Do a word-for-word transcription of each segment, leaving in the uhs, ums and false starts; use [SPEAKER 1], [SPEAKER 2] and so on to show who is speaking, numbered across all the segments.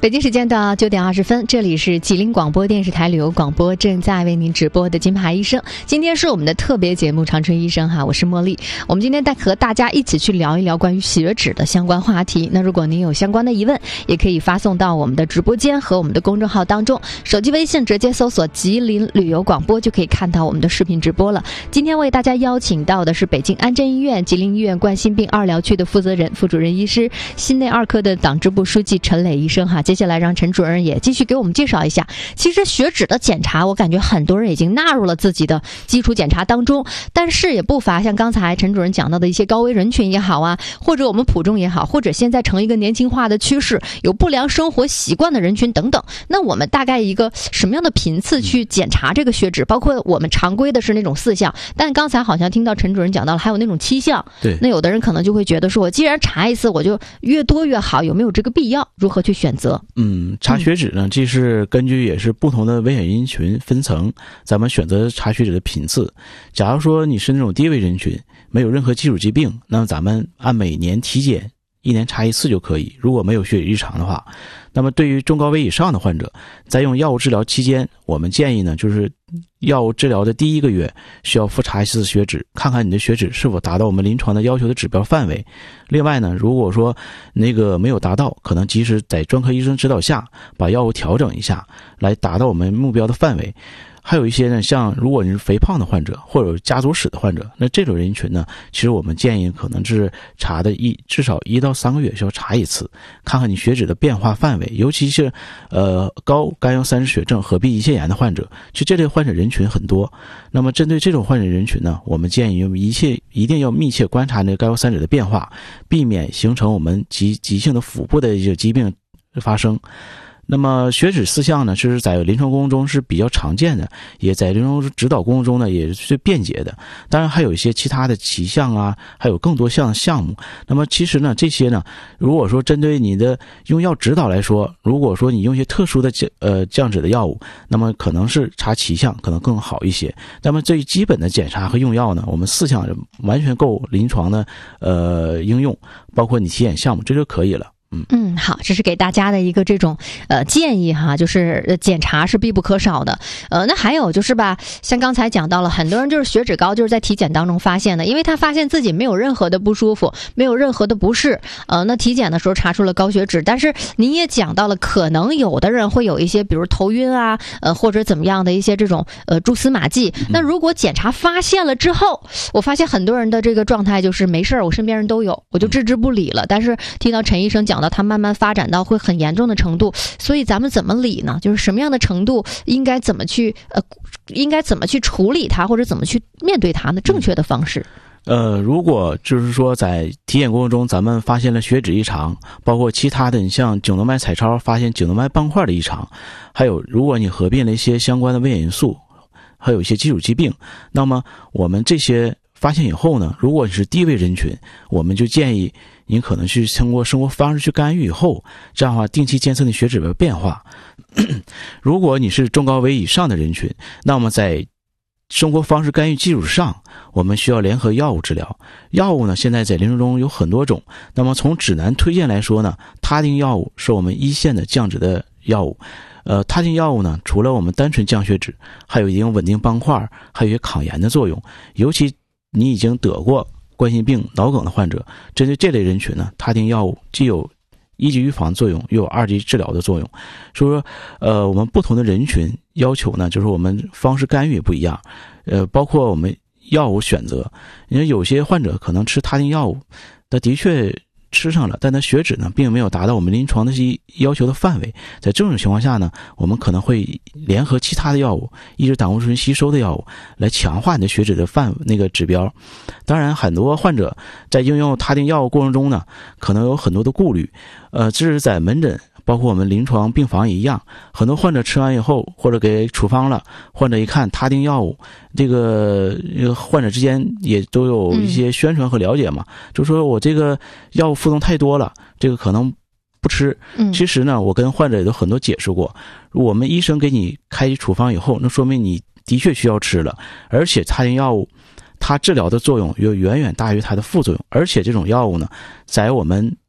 [SPEAKER 1] 北京时间的九点二十分，这里是吉林广播电视台旅游广播，正在为您直播的金牌医生。今天是我们的特别节目长春医生哈，我是茉莉。我们今天带和大家一起去聊一聊关于血脂的相关话题。那如果您有相关的疑问，也可以发送到我们的直播间和我们的公众号当中，手机微信直接搜索吉林旅游广播就可以看到我们的视频直播了。今天为大家邀请到的是北京安贞医院吉林医院冠心病二疗区的负责人、副主任医师、心内二科的党支部书记陈磊医生哈。接下来让陈主任也继续给我们介绍一下，其实血脂的检查我感觉很多人已经纳入了自己的基础检查当中，但是也不乏像刚才陈主任讲到的一些高危人群也好啊，或者我们普众也好，或者现在成一个年轻化的趋势，有不良生活习惯的人群等等。那我们大概一个什么样的频次去检查这个血脂？包括我们常规的是那种四项，但刚才好像听到陈主任讲到了还有那种七项。
[SPEAKER 2] 对，
[SPEAKER 1] 那有的人可能就会觉得说，我既然查一次，我就越多越好，有没有这个必要？如何去选择？
[SPEAKER 2] 嗯，查血脂呢，这是根据也是不同的危险人群分层，咱们选择查血脂的频次。假如说你是那种低危人群，没有任何基础疾病，那么咱们按每年体检，一年查一次就可以。如果没有血脂异常的话，那么对于中高危以上的患者，在用药物治疗期间，我们建议呢，就是药物治疗的第一个月需要复查一次血脂，看看你的血脂是否达到我们临床的要求的指标范围。另外呢，如果说那个没有达到，可能及时在专科医生指导下把药物调整一下，来达到我们目标的范围。还有一些呢，像如果你是肥胖的患者或者有家族史的患者，那这种人群呢，其实我们建议可能是查的一至少一到三个月需要查一次，看看你血脂的变化范围，尤其是呃高甘油三酯血症合并胰腺炎的患者，其实这类患者人群很多。那么针对这种患者人群呢，我们建议用一切一定要密切观察那个甘油三酯的变化，避免形成我们急急性的腹部的一些疾病发生。那么血脂四项呢，是在临床工作中是比较常见的，也在临床指导工作中呢也是最便捷的。当然还有一些其他的七项啊，还有更多项项目。那么其实呢，这些呢，如果说针对你的用药指导来说，如果说你用一些特殊的降呃降脂的药物，那么可能是查七项可能更好一些。那么最基本的检查和用药呢，我们四项完全够临床的呃应用，包括你体检项目，这就可以了。嗯
[SPEAKER 1] 嗯，好，这是给大家的一个这种呃建议哈，就是检查是必不可少的。呃，那还有就是吧，像刚才讲到了，很多人就是血脂高，就是在体检当中发现的，因为他发现自己没有任何的不舒服，没有任何的不适，呃，那体检的时候查出了高血脂，但是您也讲到了，可能有的人会有一些，比如头晕啊，呃，或者怎么样的一些这种呃蛛丝马迹。那如果检查发现了之后，我发现很多人的这个状态就是没事儿，我身边人都有，我就置之不理了。但是听到陈医生讲到，它慢慢发展到会很严重的程度，所以咱们怎么理呢？就是什么样的程度应该怎么去呃，应该怎么去处理它，或者怎么去面对它呢？正确的方式。
[SPEAKER 2] 呃，如果就是说在体检过程中，咱们发现了血脂异常，包括其他的，你像颈动脉彩超发现颈动脉斑块的异常，还有如果你合并了一些相关的危险因素，还有一些基础疾病，那么我们这些发现以后呢，如果你是低危人群，我们就建议您可能去通过生活方式去干预以后，这样的话定期监测你血脂的变化。如果你是中高危以上的人群，那么在生活方式干预基础上，我们需要联合药物治疗。药物呢，现在在临床中有很多种。那么从指南推荐来说呢，他汀药物是我们一线的降脂的药物。呃，他汀药物呢，除了我们单纯降血脂，还有一定稳定斑块，还有一些抗炎的作用。尤其你已经得过冠心病、脑梗的患者，针对这类人群呢，他汀药物既有一级预防作用，又有二级治疗的作用。所以说，呃，我们不同的人群要求呢，就是我们方式干预也不一样，呃，包括我们药物选择，因为有些患者可能吃他汀药物，他的确吃上了，但他血脂呢并没有达到我们临床的要求的范围。在这种情况下呢，我们可能会联合其他的药物，抑制胆固醇吸收的药物，来强化你的血脂的范那个指标。当然，很多患者在应用他汀药物过程中呢，可能有很多的顾虑。呃，这是在门诊，包括我们临床病房也一样，很多患者吃完以后或者给处方了，患者一看他汀药物，这个患者之间也都有一些宣传和了解嘛，嗯、就说我这个药物副作用太多了，这个可能不吃。其实呢，我跟患者也都很多解释过，我们医生给你开处方以后，那说明你的确需要吃了，而且他汀药物它治疗的作用又远远大于它的副作用，而且这种药物呢，在我们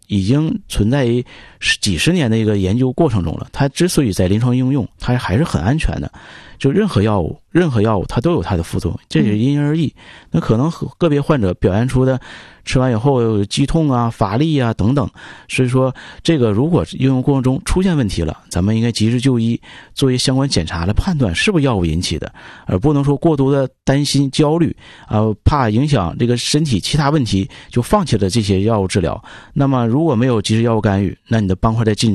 [SPEAKER 2] 已经存在于几十年的一个研究过程中了。它之所以在临床应用，它还是很安全的。就任何药物，任何药物它都有它的副作用，这是因人而异。那可能个别患者表现出的吃完以后有肌痛啊、乏力啊等等，所以说这个如果应用过程中出现问题了，咱们应该及时就医，做一些相关检查来判断是不是药物引起的，而不能说过度的担心、焦虑，呃，怕影响这个身体其他问题就放弃了这些药物治疗。那么如果没有及时药物干预，那你的斑块在进